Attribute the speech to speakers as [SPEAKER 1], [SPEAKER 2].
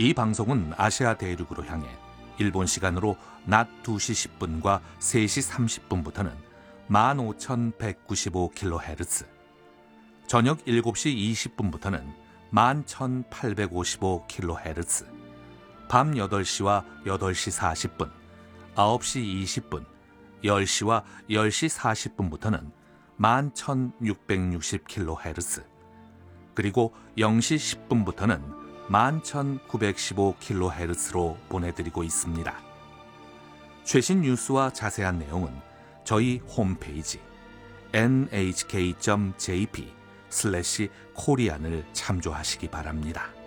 [SPEAKER 1] 이 방송은 아시아 대륙으로 향해 일본 시간으로 낮 2시 10분과 3시 30분부터는 15,195kHz, 저녁 7시 20분부터는 11,855kHz, 밤 8시와 8시 40분, 9시 20분, 10시와 10시 40분부터는 11,660kHz, 그리고 0시 10분부터는 11,915kHz로 보내드리고 있습니다. 최신 뉴스와 자세한 내용은 저희 홈페이지 nhk.jp/korean을 참조하시기 바랍니다.